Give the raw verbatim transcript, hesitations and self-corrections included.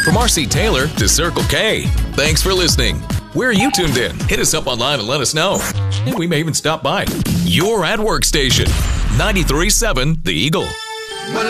From R C Taylor to Circle K. Thanks for listening. Where are you tuned in? Hit us up online and let us know. And we may even stop by. Your at work station. ninety-three point seven The Eagle.